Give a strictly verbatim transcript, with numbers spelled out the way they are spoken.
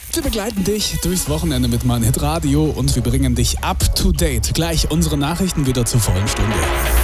Wir begleiten dich durchs Wochenende mit Mein Hit Radio und wir bringen dich up to date. Gleich unsere Nachrichten wieder zur vollen Stunde.